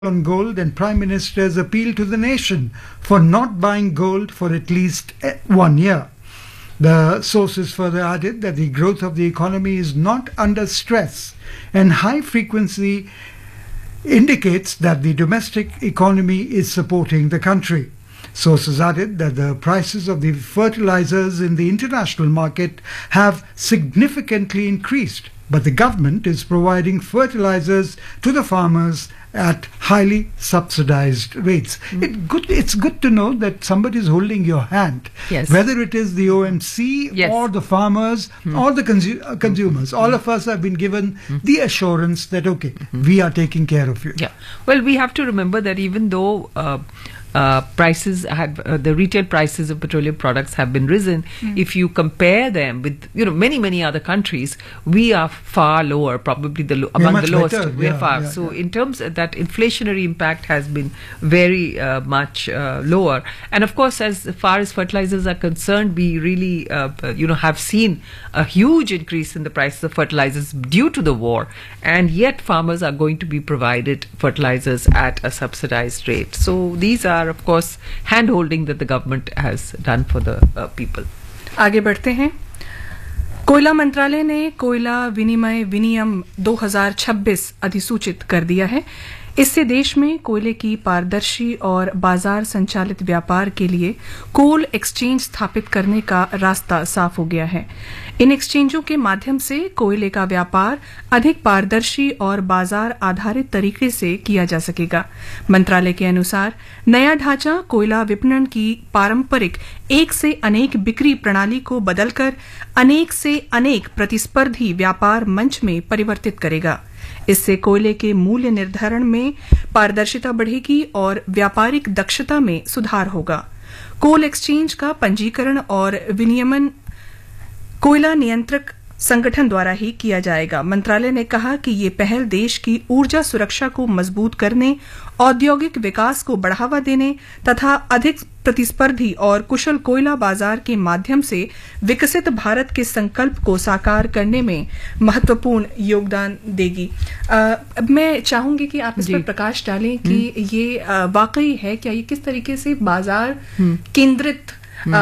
on gold and Prime Minister's appeal to the nation for not buying gold for at least 1 year. The sources further added that the growth of the economy is not under stress, and high frequency indicates that the domestic economy is supporting the country. Sources added that the prices of the fertilizers in the international market have significantly increased, but the government is providing fertilizers to the farmers at highly subsidized rates. It's good to know that somebody is holding your hand, whether it is the OMC or the farmers or the consumers. All of us have been given the assurance that, okay, we are taking care of you. Yeah. Well, we have to remember that even though prices have the retail prices of petroleum products have been risen, if you compare them with many other countries, we are far lower, probably among the lowest. So in terms of that, inflationary impact has been very much lower. And of course, as far as fertilizers are concerned, we really have seen a huge increase in the prices of fertilizers due to the war, and yet farmers are going to be provided fertilizers at a subsidized rate. So these are, of course, hand-holding that the government has done for the people. आगे बढ़ते हैं. कोयला मंत्रालय ने कोयला विनिमय विनियम 2026 अधिसूचित कर दिया है. इससे देश में कोयले की पारदर्शी और बाजार संचालित व्यापार के लिए कोल एक्सचेंज स्थापित करने का रास्ता साफ हो गया है. इन एक्सचेंजों के माध्यम से कोयले का व्यापार अधिक पारदर्शी और बाजार आधारित तरीके से किया जा सकेगा. मंत्रालय के अनुसार नया ढांचा कोयला विपणन की पारंपरिक एक से अनेक बिक्री प्रणाली को बदलकर अनेक से अनेक प्रतिस्पर्धी व्यापार मंच में परिवर्तित करेगा. इससे कोयले के मूल्य निर्धारण में पारदर्शिता बढ़ेगी और व्यापारिक दक्षता में सुधार होगा. कोल एक्सचेंज का पंजीकरण और विनियमन कोयला नियंत्रक संगठन द्वारा ही किया जाएगा. मंत्रालय ने कहा कि ये पहल देश की ऊर्जा सुरक्षा को मजबूत करने, औद्योगिक विकास को बढ़ावा देने तथा अधिक प्रतिस्पर्धी और कुशल कोयला बाजार के माध्यम से विकसित भारत के संकल्प को साकार करने में महत्वपूर्ण योगदान देगी. मैं चाहूंगी कि आप इस पर प्रकाश डालें कि ये वाकई है क्या, ये किस तरीके से बाजार केंद्रित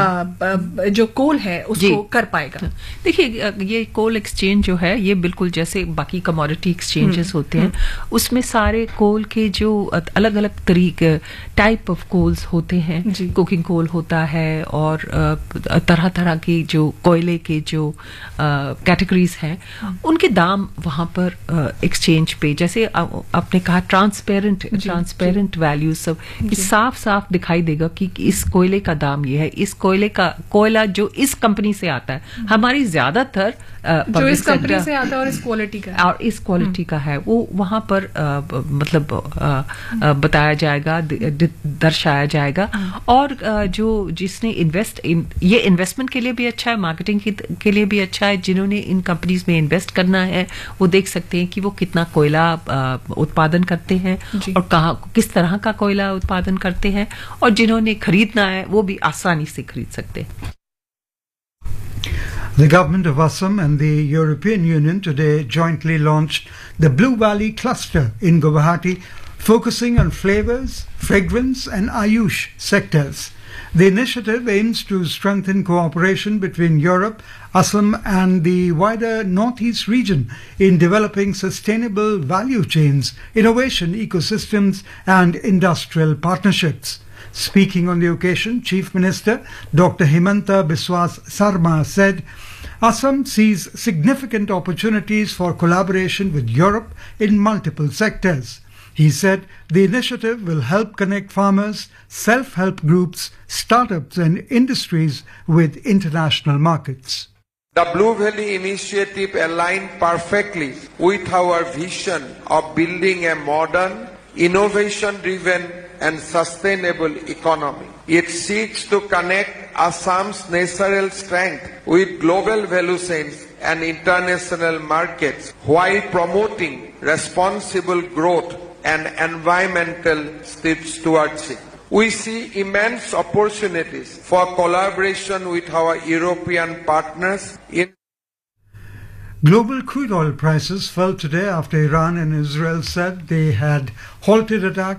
जो कोल है उसको कर पाएगा. देखिए, ये कोल एक्सचेंज जो है ये बिल्कुल जैसे बाकी कमोडिटी एक्सचेंजेस होते हैं, उसमें सारे कोल के जो अलग अलग तरीके टाइप ऑफ कोल्स होते हैं, कुकिंग कोल होता है और तरह तरह की जो कोयले के जो कैटेगरीज हैं उनके दाम वहां पर एक्सचेंज पे, जैसे आपने कहा, ट्रांसपेरेंट वैल्यूज सब साफ साफ दिखाई देगा कि इस कोयले का दाम ये है, इस कोयला जो इस कंपनी से आता है, हमारी ज्यादर्तर जो इस कंपनी से आता है और इस क्वालिटी का है वो वहां पर बताया जाएगा, दर्शाया जाएगा. और जो जिसने ये इन्वेस्टमेंट के लिए भी अच्छा है, मार्केटिंग के लिए भी अच्छा है. जिन्होंने इन कंपनीज में इन्वेस्ट करना है वो देख सकते हैं कि वो कितना कोयला उत्पादन करते हैं और किस तरह का कोयला उत्पादन करते हैं, और जिन्होंने खरीदना है वो भी आसानी से खरीद सकते हैं. The government of Assam and the European Union today jointly launched the Blue Valley Cluster in Guwahati, focusing on flavors, fragrance and Ayush sectors. The initiative aims to strengthen cooperation between Europe, Assam and the wider Northeast region in developing sustainable value chains, innovation ecosystems and industrial partnerships. Speaking on the occasion, Chief Minister Dr. Himanta Biswas Sarma said, Assam sees significant opportunities for collaboration with Europe in multiple sectors. He said the initiative will help connect farmers, self-help groups, startups and industries with international markets. The Blue Valley Initiative aligned perfectly with our vision of building a modern, innovation-driven and sustainable economy. It seeks to connect Assam's natural strength with global value chains and international markets while promoting responsible growth and environmental stewardship. We see immense opportunities for collaboration with our European partners in Global crude oil prices fell today after Iran and Israel said they had halted attacks